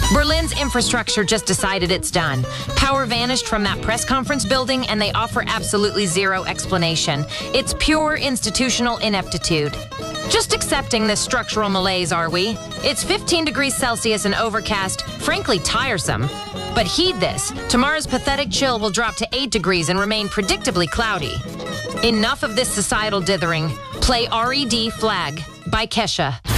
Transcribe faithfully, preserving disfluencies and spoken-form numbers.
Berlin's infrastructure just decided it's done. Power vanished from that press conference building, and they offer absolutely zero explanation. It's pure institutional ineptitude. Just accepting this structural malaise, are we? It's fifteen degrees Celsius and overcast, frankly tiresome. But heed this, tomorrow's pathetic chill will drop to eight degrees and remain predictably cloudy. Enough of this societal dithering. Play R E D Flag by Kesha.